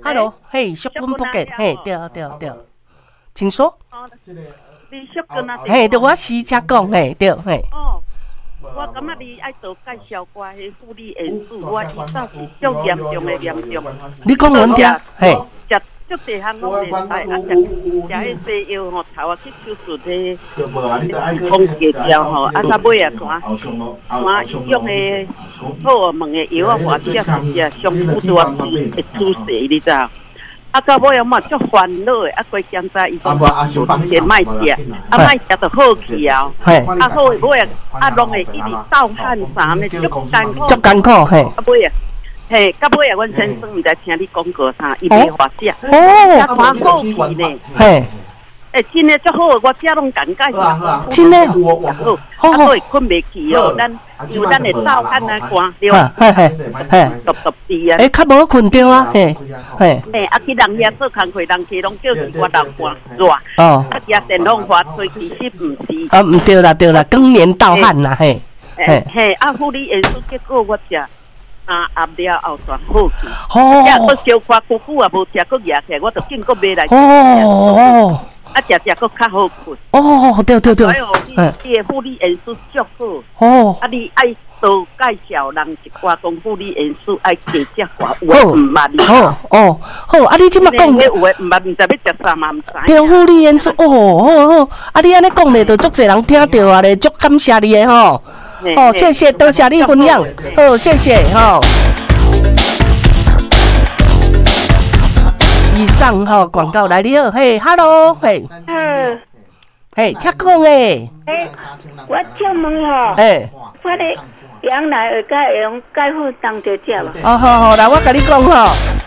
，Hello，嘿，淑君福建，嘿，对，请说。 你淑君啊？ 嘿，对，我私车讲，嘿，对，嘿。 哦，我感觉你爱多介绍我迄护理因素，我以前是足严重的严重。 你讲阮听，嘿。 食足侪项拢袂使，食迄西药吼，头啊去手术迄风结胶吼，啊，到尾啊看伊种的荷尔蒙的药啊，或者是上副多会出血，你知道？啊，到尾啊嘛足烦恼的，啊，过检查医生先卖食，啊卖食就好去啊，啊好的尾啊拢会一直盗汗啥的，足艰苦， 嘿。 啊尾啊。嘿，到尾啊，阮先生毋知听你讲过啥，伊袂发射， 哦， 看好去呢。 嘿， 真诶足好，我遮拢感觉真诶好，啊，会困袂去哦。因为咱会照看啊，看对啊，独伫啊。 较无困着啊，嘿， 啊，去人遐做工课，人去拢叫伊我流汗热， 哦， 啊，食电风发吹，其实毋是。 啊，毋对啦，更年盗汗啦，嘿， 啊，护理因素结果我食。压了后全好去， 哦， 我小可久久也无食，佫压起来，我就紧佫买来食。 哦， 啊，食佫较好困。 哦，对， 伊的护理因素足好。 哦， 啊，你爱多介绍人一寡讲护理因素，爱加只寡，有诶毋捌。 好，啊，你即马讲， 有诶毋捌，毋知要食啥嘛，毋知。 对，护理因素，好，啊，你安尼讲咧，就足侪人听着啊咧，足感谢你诶吼。哦，谢谢，多谢你分享。哦，谢谢吼。以上吼广告来你好，嘿 ，Hello， 嘿，嘿，请讲诶。 我请问吼，我咧羊奶会用钙粉当着食无？ 好，来我甲你讲吼。